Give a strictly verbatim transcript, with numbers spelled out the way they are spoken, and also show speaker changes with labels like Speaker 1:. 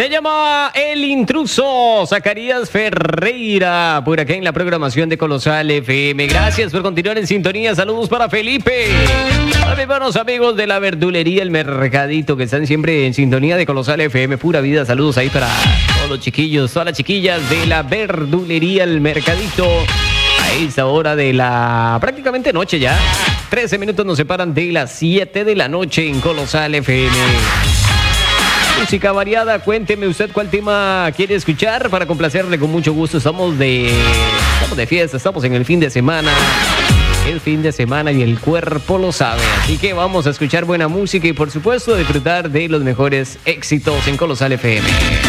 Speaker 1: Se llama El Intruso, Zacarías Ferreira, por acá en la programación de Colosal F M. Gracias por continuar en sintonía. Saludos para Felipe. Para mis buenos amigos de la verdulería El Mercadito, que están siempre en sintonía de Colosal F M. Pura vida. Saludos ahí para todos los chiquillos, todas las chiquillas de la verdulería El Mercadito. A esta hora de la prácticamente noche ya. trece minutos nos separan de las siete de la noche en Colosal F M. Música variada, cuénteme usted cuál tema quiere escuchar para complacerle con mucho gusto. Estamos de, estamos de fiesta, estamos en el fin de semana. El fin de semana y el cuerpo lo sabe. Así que vamos a escuchar buena música y por supuesto disfrutar de los mejores éxitos en Colosal F M.